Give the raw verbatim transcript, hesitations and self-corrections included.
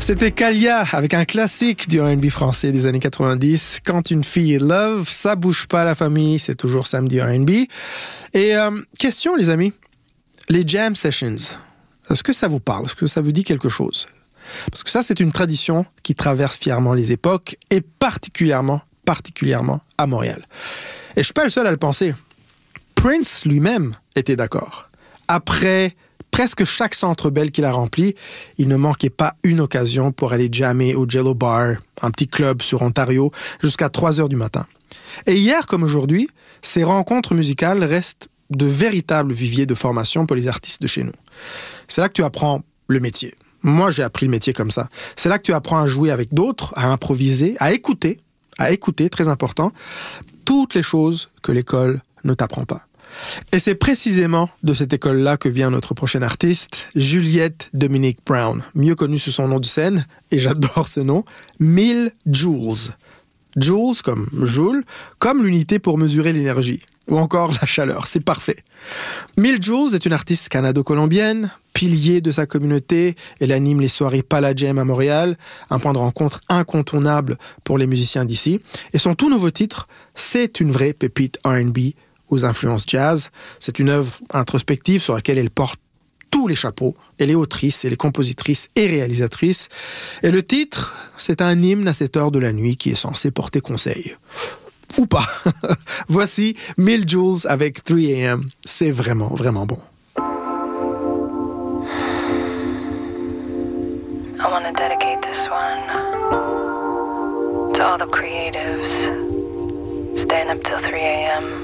C'était Kalia avec un classique du R and B français des années quatre-vingt-dix. Quand une fille est love, ça bouge pas la famille, c'est toujours samedi R and B. Et euh, question les amis, les jam sessions, est-ce que ça vous parle? Est-ce que ça vous dit quelque chose? Parce que ça, c'est une tradition qui traverse fièrement les époques et particulièrement, particulièrement à Montréal. Et je suis pas le seul à le penser. Prince lui-même était d'accord. Après presque chaque centre belle qu'il a rempli, il ne manquait pas une occasion pour aller jammer au Jello Bar, un petit club sur Ontario, jusqu'à trois heures du matin. Et hier comme aujourd'hui, ces rencontres musicales restent de véritables viviers de formation pour les artistes de chez nous. C'est là que tu apprends le métier. Moi, j'ai appris le métier comme ça. C'est là que tu apprends à jouer avec d'autres, à improviser, à écouter, à écouter, très important, toutes les choses que l'école ne t'apprend pas. Et c'est précisément de cette école-là que vient notre prochaine artiste, Juliette Dominique Brown, mieux connue sous son nom de scène, et j'adore ce nom, mille joules. Joules comme joule, comme l'unité pour mesurer l'énergie, ou encore la chaleur, c'est parfait. mille joules est une artiste canado-colombienne, pilier de sa communauté, elle anime les soirées Palajam à Montréal, un point de rencontre incontournable pour les musiciens d'ici, et son tout nouveau titre, c'est une vraie pépite R and B aux influences jazz. C'est une œuvre introspective sur laquelle elle porte tous les chapeaux. Elle est autrice, elle est compositrice et réalisatrice. Et le titre, c'est un hymne à cette heure de la nuit qui est censé porter conseil. Ou pas. Voici mille joules avec trois a m. C'est vraiment, vraiment bon. I want to dedicate this one to all the creatives staying up till three a.m.